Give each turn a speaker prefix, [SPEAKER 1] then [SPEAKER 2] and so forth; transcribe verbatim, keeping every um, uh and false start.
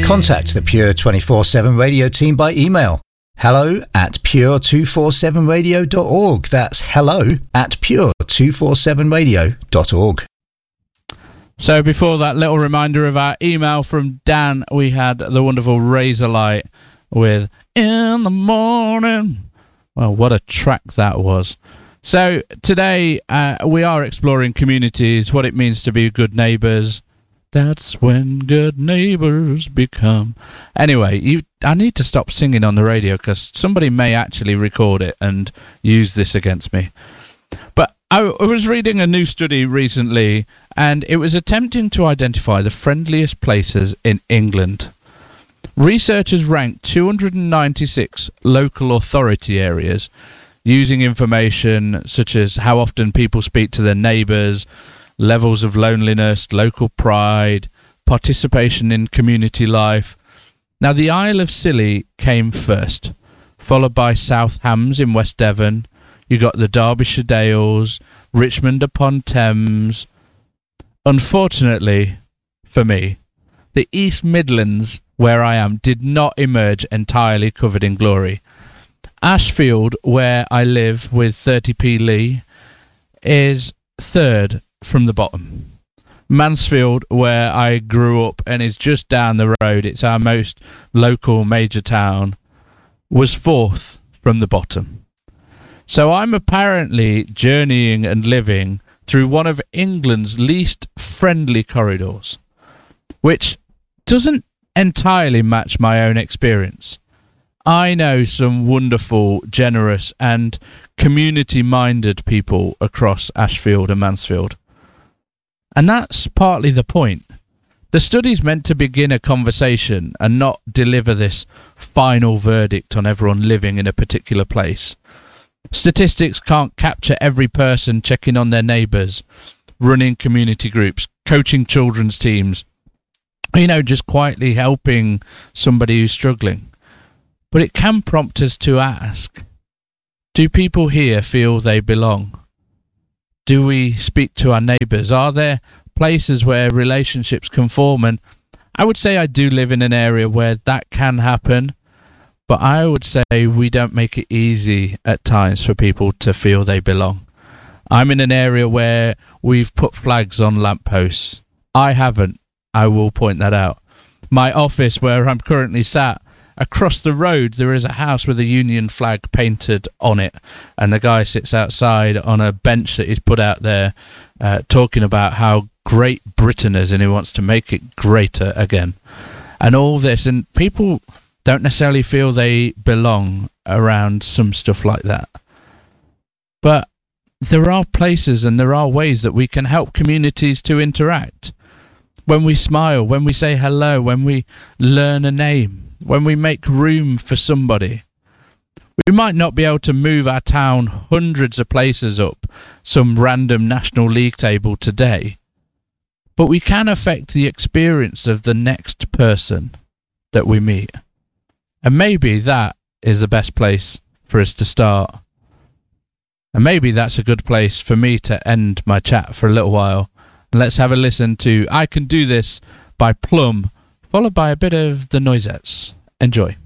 [SPEAKER 1] Contact the Pure twenty-four seven Radio team by email. Hello at pure two forty-seven radio dot org. That's hello at pure two forty-seven radio dot org.
[SPEAKER 2] So before that little reminder of our email from Dan, we had the wonderful Razorlight with In the Morning. Well, what a track that was. So today uh, we are exploring communities, what it means to be good neighbours. That's when good neighbours become. Anyway, you, I need to stop singing on the radio because somebody may actually record it and use this against me. But I, I was reading a new study recently, and it was attempting to identify the friendliest places in England. Researchers ranked two hundred ninety-six local authority areas using information such as how often people speak to their neighbours, levels of loneliness, local pride, participation in community life. Now, the Isle of Scilly came first, followed by South Hams in West Devon. You got the Derbyshire Dales, Richmond upon Thames. Unfortunately, for me, the East Midlands, where I am, did not emerge entirely covered in glory. Ashfield, where I live with thirty p Lee, is third from the bottom. Mansfield, where I grew up and is just down the road, it's our most local major town, was fourth from the bottom. So I'm apparently journeying and living through one of England's least friendly corridors, which doesn't entirely match my own experience. I know some wonderful, generous and community-minded people across Ashfield and Mansfield. And that's partly the point. The study's meant to begin a conversation and not deliver this final verdict on everyone living in a particular place. Statistics can't capture every person checking on their neighbours, running community groups, coaching children's teams, you know, just quietly helping somebody who's struggling. But it can prompt us to ask, do people here feel they belong? Do we speak to our neighbours? Are there places where relationships can form? And I would say I do live in an area where that can happen, but I would say we don't make it easy at times for people to feel they belong. I'm in an area where we've put flags on lampposts. I haven't. I will point that out. My office, where I'm currently sat, across the road there is a house with a Union flag painted on it, and the guy sits outside on a bench that he's put out there uh, talking about how great Britain is and he wants to make it greater again and all this, and people don't necessarily feel they belong around some stuff like that. But there are places and there are ways that we can help communities to interact. When we smile, when we say hello, when we learn a name, when we make room for somebody. We might not be able to move our town hundreds of places up some random National League table today, but we can affect the experience of the next person that we meet. And maybe that is the best place for us to start. And maybe that's a good place for me to end my chat for a little while. And let's have a listen to I Can Do This by Plum, followed by a bit of the Noisettes. Enjoy.